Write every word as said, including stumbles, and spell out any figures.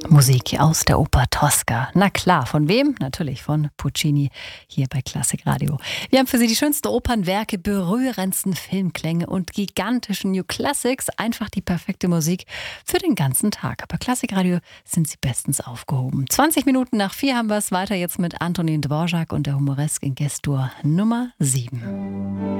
Musik aus der Oper Tosca. Na klar, von wem? Natürlich von Puccini hier bei Klassik Radio. Wir haben für Sie die schönsten Opernwerke, berührendsten Filmklänge und gigantischen New Classics. Einfach die perfekte Musik für den ganzen Tag. Bei Klassik Radio sind Sie bestens aufgehoben. zwanzig Minuten nach vier haben wir es weiter jetzt mit Antonin Dvorak und der Humoresk in Gestur Nummer sieben.